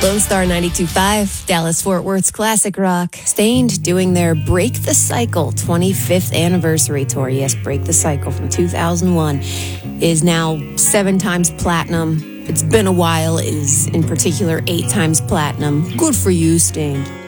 Lone Star 92.5, Dallas-Fort Worth's classic rock. Stained doing their Break the Cycle 25th anniversary tour. Yes, Break the Cycle from 2001 is now 7 times platinum. It's been a while. It is, in particular, 8 times platinum. Good for you, Stained.